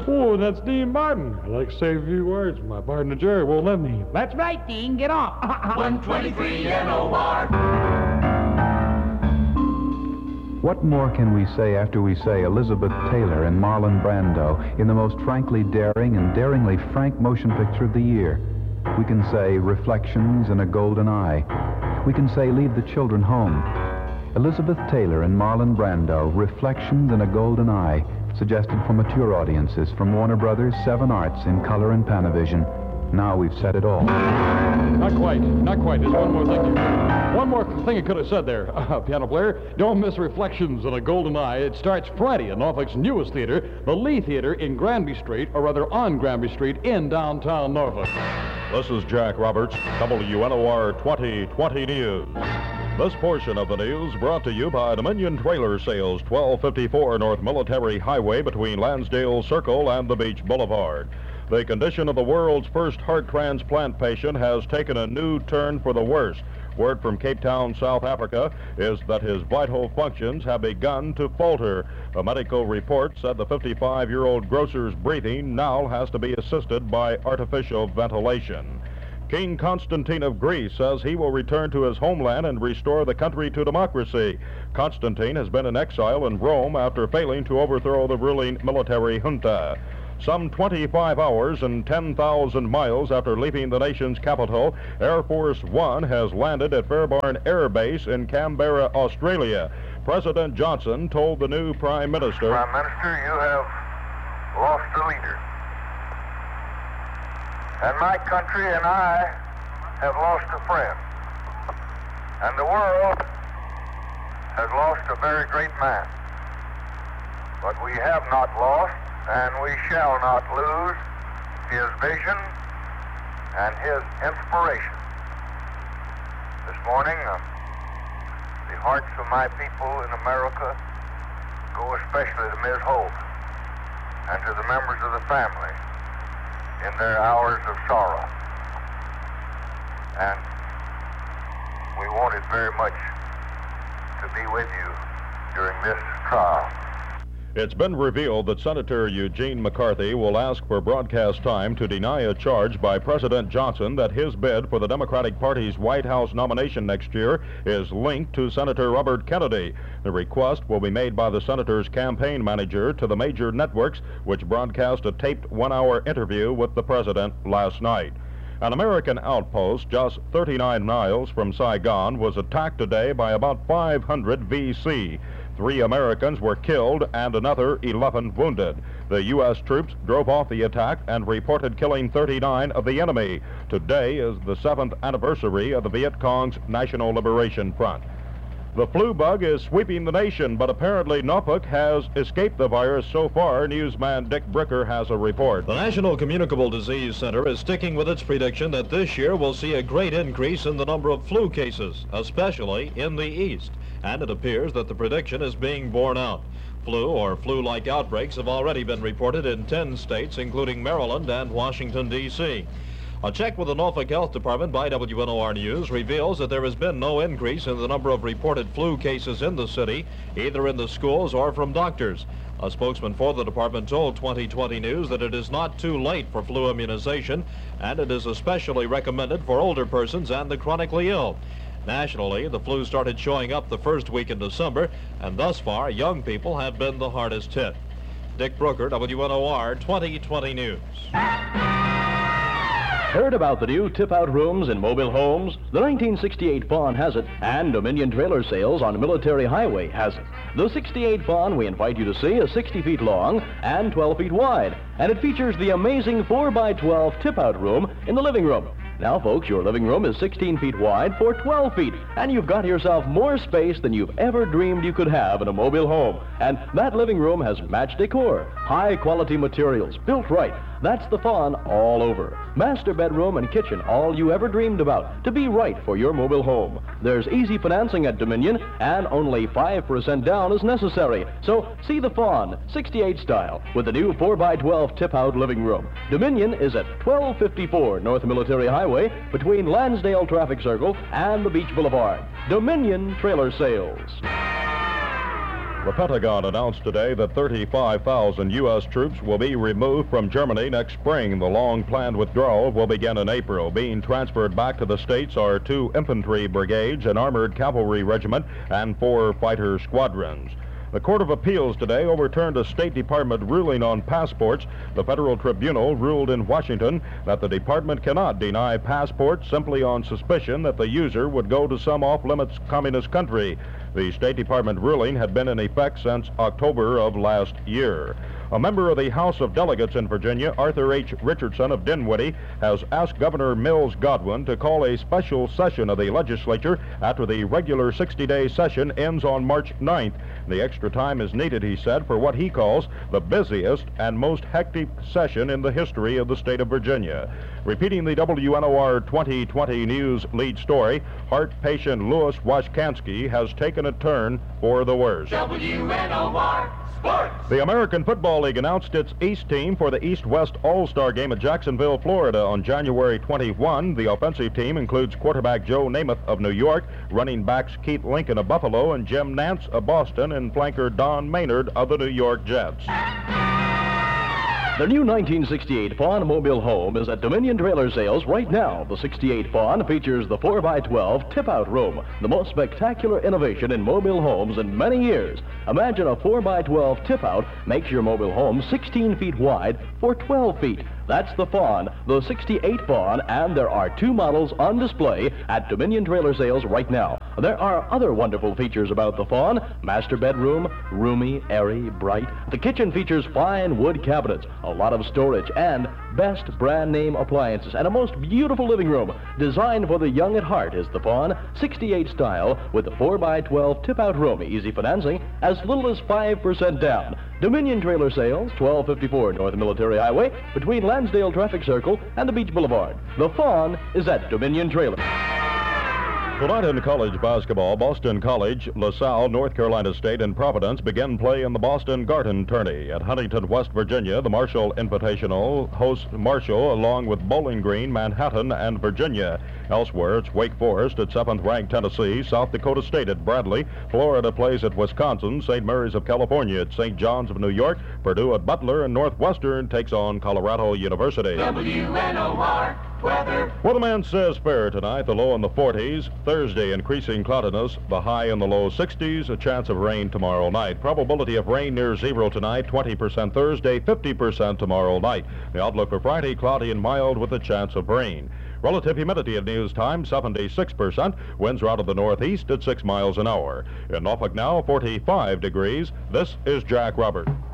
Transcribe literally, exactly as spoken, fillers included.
Oh, that's Dean Martin. I like to say a few words. My partner Jerry won't let me. That's right, Dean. Get off. one twenty-three N O R. What more can we say after we say Elizabeth Taylor and Marlon Brando in the most frankly daring and daringly frank motion picture of the year? We can say Reflections in a Golden Eye. We can say Leave the Children Home. Elizabeth Taylor and Marlon Brando, Reflections in a Golden Eye, suggested for mature audiences from Warner Brothers, Seven Arts in color and Panavision. Now we've said it all. Not quite. Not quite. There's one more thing. You, one more thing you could have said there, uh, piano player. Don't miss Reflections in a Golden Eye. It starts Friday at Norfolk's newest theater, the Lee Theater in Granby Street, or rather on Granby Street in downtown Norfolk. This is Jack Roberts, W N O R twenty twenty News. This portion of the news brought to you by Dominion Trailer Sales, twelve fifty-four North Military Highway between Lansdale Circle and the Beach Boulevard. The condition of the world's first heart transplant patient has taken a new turn for the worse. Word from Cape Town, South Africa, is that his vital functions have begun to falter. A medical report said the fifty-five-year-old grocer's breathing now has to be assisted by artificial ventilation. King Constantine of Greece says he will return to his homeland and restore the country to democracy. Constantine has been in exile in Rome after failing to overthrow the ruling military junta. Some twenty-five hours and ten thousand miles after leaving the nation's capital, Air Force One has landed at Fairbairn Air Base in Canberra, Australia. President Johnson told the new Prime Minister, Prime Minister, you have lost a leader. And my country and I have lost a friend. And the world has lost a very great man. But we have not lost, and we shall not lose, his vision and his inspiration. This morning, uh, the hearts of my people in America go especially to Miz Holt and to the members of the family in their hours of sorrow. And we wanted very much to be with you during this trial. It's been revealed that Senator Eugene McCarthy will ask for broadcast time to deny a charge by President Johnson that his bid for the Democratic Party's White House nomination next year is linked to Senator Robert Kennedy. The request will be made by the senator's campaign manager to the major networks, which broadcast a taped one-hour interview with the president last night. An American outpost just thirty-nine miles from Saigon was attacked today by about five hundred V C. Three Americans were killed and another eleven wounded. The U S troops drove off the attack and reported killing thirty-nine of the enemy. Today is the seventh anniversary of the Viet Cong's National Liberation Front. The flu bug is sweeping the nation, but apparently Norfolk has escaped the virus so far. Newsman Dick Bricker has a report. The National Communicable Disease Center is sticking with its prediction that this year will see a great increase in the number of flu cases, especially in the East. And it appears that the prediction is being borne out. Flu or flu-like outbreaks have already been reported in ten states, including Maryland and Washington, D C A check with the Norfolk Health Department by W N O R News reveals that there has been no increase in the number of reported flu cases in the city, either in the schools or from doctors. A spokesman for the department told twenty twenty News that it is not too late for flu immunization, and it is especially recommended for older persons and the chronically ill. Nationally, the flu started showing up the first week in December, and thus far, young people have been the hardest hit. Dick Brooker, W N O R twenty twenty News. Heard about the new tip-out rooms in mobile homes? The nineteen sixty-eight Fawn has it, and Dominion Trailer Sales on Military Highway has it. The sixty-eight Fawn we invite you to see is sixty feet long and twelve feet wide, and it features the amazing four by twelve tip-out room in the living room. Now, folks, your living room is sixteen feet wide for twelve feet, and you've got yourself more space than you've ever dreamed you could have in a mobile home. And that living room has matched decor, high-quality materials, built right. That's the Fawn all over. Master bedroom and kitchen, all you ever dreamed about, to be right for your mobile home. There's easy financing at Dominion, and only five percent down is necessary. So see the Fawn, sixty-eight style, with the new four by twelve tip-out living room. Dominion is at twelve fifty-four North Military Highway, between Lansdale Traffic Circle and the Beach Boulevard. Dominion Trailer Sales. The Pentagon announced today that thirty-five thousand U S troops will be removed from Germany next spring. The long-planned withdrawal will begin in April. Being transferred back to the States are two infantry brigades, an armored cavalry regiment, and four fighter squadrons. The Court of Appeals today overturned a State Department ruling on passports. The Federal Tribunal ruled in Washington that the department cannot deny passports simply on suspicion that the user would go to some off-limits communist country. The State Department ruling had been in effect since October of last year. A member of the House of Delegates in Virginia, Arthur H. Richardson of Dinwiddie, has asked Governor Mills Godwin to call a special session of the legislature after the regular sixty-day session ends on March ninth. The extra time is needed, he said, for what he calls the busiest and most hectic session in the history of the state of Virginia. Repeating the W N O R twenty twenty News lead story, heart patient Louis Washkansky has taken a turn for the worse. W N O R Sports. The American Football League announced its East team for the East-West All-Star Game at Jacksonville, Florida on January twenty-first. The offensive team includes quarterback Joe Namath of New York, running backs Keith Lincoln of Buffalo, and Jim Nantz of Boston, and flanker Don Maynard of the New York Jets. The new nineteen sixty-eight Fawn mobile home is at Dominion Trailer Sales right now. The sixty-eight Fawn features the four by twelve tip-out room, the most spectacular innovation in mobile homes in many years. Imagine a four by twelve tip-out makes your mobile home sixteen feet wide for twelve feet. That's the Fawn, the sixty-eight Fawn, and there are two models on display at Dominion Trailer Sales right now. There are other wonderful features about the Fawn. Master bedroom, roomy, airy, bright. The kitchen features fine wood cabinets, a lot of storage, and best brand name appliances, and a most beautiful living room. Designed for the young at heart is the Fawn, sixty-eight style, with the four by twelve tip-out room, easy financing, as little as five percent down. Dominion Trailer Sales, twelve fifty-four North Military Highway, between Lansdale Traffic Circle and the Beach Boulevard. The Fawn is at Dominion Trailer. Tonight in college basketball, Boston College, LaSalle, North Carolina State, and Providence begin play in the Boston Garden Tourney. At Huntington, West Virginia, the Marshall Invitational hosts Marshall along with Bowling Green, Manhattan, and Virginia. Elsewhere, it's Wake Forest at seventh-ranked Tennessee, South Dakota State at Bradley, Florida plays at Wisconsin, Saint Mary's of California at Saint John's of New York, Purdue at Butler, and Northwestern takes on Colorado University. W N O R weather. Weatherman says fair tonight, the low in the forties. Thursday, increasing cloudiness, the high in the low sixties, a chance of rain tomorrow night. Probability of rain near zero tonight, twenty percent Thursday, fifty percent tomorrow night. The outlook for Friday, cloudy and mild with a chance of rain. Relative humidity at news time, seventy-six percent. Winds are out of the northeast at six miles an hour. In Norfolk now, forty-five degrees. This is Jack Robert.